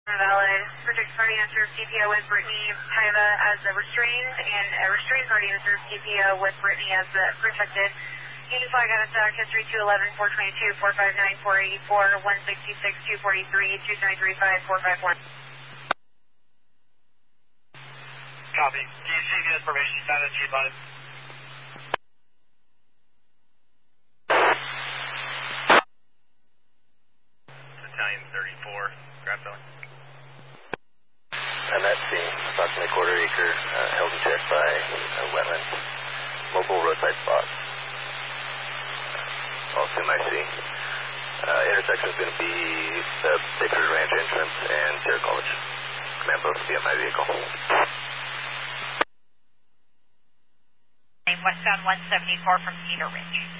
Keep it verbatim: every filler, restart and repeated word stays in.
Valid. Protect party answer C P O with Brittany Paiva as the restrained, and a restrained party answer C P O with Brittany as the protected. Union flag out of stock, history two eleven, four twenty-two, four five nine, four eighty-four, one sixty-six, two forty-three, two seven three five, four five one. Copy. Do you see the information status you advised? Battalion thirty-four, grab filling. I'm at scene, approximately quarter acre, uh, held in check by uh, wetlands, mobile roadside spot. All assume I see. Uh, intersection is going to be the Baker Ranch entrance and Sierra College. Command post will be on my vehicle. Westbound one seventy-four from Cedar Ridge.